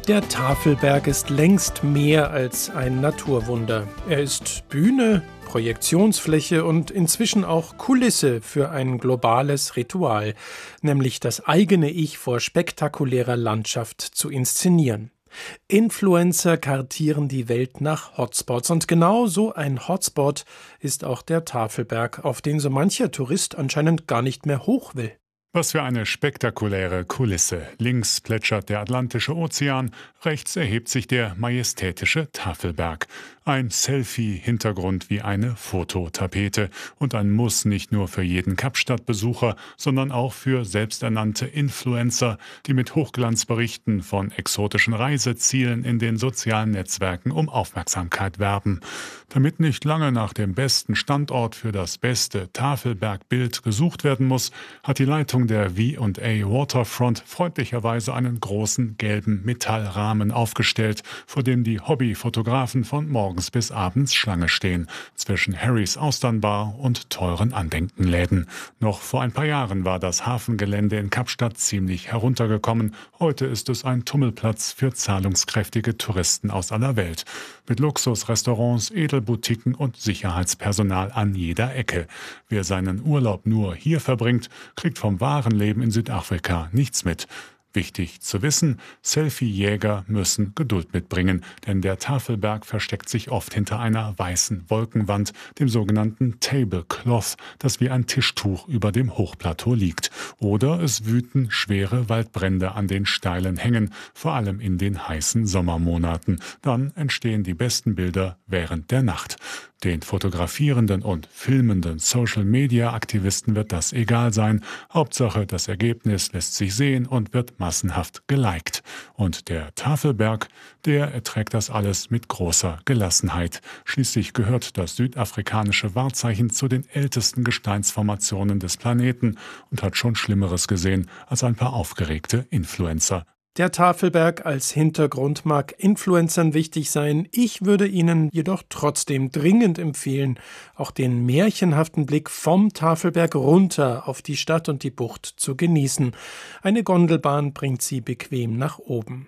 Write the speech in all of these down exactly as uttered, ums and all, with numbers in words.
Der Tafelberg ist längst mehr als ein Naturwunder. Er ist Bühne, Projektionsfläche und inzwischen auch Kulisse für ein globales Ritual, nämlich das eigene Ich vor spektakulärer Landschaft zu inszenieren. Influencer kartieren die Welt nach Hotspots und genau so ein Hotspot ist auch der Tafelberg, auf den so mancher Tourist anscheinend gar nicht mehr hoch will. Was für eine spektakuläre Kulisse. Links plätschert der Atlantische Ozean, rechts erhebt sich der majestätische Tafelberg. Ein Selfie-Hintergrund wie eine Fototapete. Und ein Muss nicht nur für jeden Kapstadt-Besucher, sondern auch für selbsternannte Influencer, die mit Hochglanzberichten von exotischen Reisezielen in den sozialen Netzwerken um Aufmerksamkeit werben. Damit nicht lange nach dem besten Standort für das beste Tafelbergbild gesucht werden muss, hat die Leitung der V und A Waterfront freundlicherweise einen großen gelben Metallrahmen aufgestellt, vor dem die Hobbyfotografen von morgens bis abends Schlange stehen, zwischen Harrys Austernbar und teuren Andenkenläden. Noch vor ein paar Jahren war das Hafengelände in Kapstadt ziemlich heruntergekommen. Heute ist es ein Tummelplatz für zahlungskräftige Touristen aus aller Welt. Mit Luxusrestaurants, Edelboutiquen und Sicherheitspersonal an jeder Ecke. Wer seinen Urlaub nur hier verbringt, kriegt vom wahren Leben in Südafrika nichts mit. Wichtig zu wissen, Selfie-Jäger müssen Geduld mitbringen, denn der Tafelberg versteckt sich oft hinter einer weißen Wolkenwand, dem sogenannten Tablecloth, das wie ein Tischtuch über dem Hochplateau liegt. Oder es wüten schwere Waldbrände an den steilen Hängen, vor allem in den heißen Sommermonaten. Dann entstehen die besten Bilder während der Nacht. Den fotografierenden und filmenden Social-Media-Aktivisten wird das egal sein. Hauptsache, das Ergebnis lässt sich sehen und wird massenhaft geliked. Und der Tafelberg, der erträgt das alles mit großer Gelassenheit. Schließlich gehört das südafrikanische Wahrzeichen zu den ältesten Gesteinsformationen des Planeten und hat schon Schlimmeres gesehen als ein paar aufgeregte Influencer. Der Tafelberg als Hintergrund mag Influencern wichtig sein. Ich würde Ihnen jedoch trotzdem dringend empfehlen, auch den märchenhaften Blick vom Tafelberg runter auf die Stadt und die Bucht zu genießen. Eine Gondelbahn bringt Sie bequem nach oben.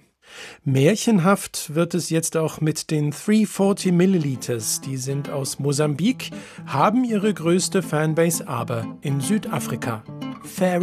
Märchenhaft wird es jetzt auch mit den dreihundertvierzig Milliliters. Die sind aus Mosambik, haben ihre größte Fanbase aber in Südafrika. Fair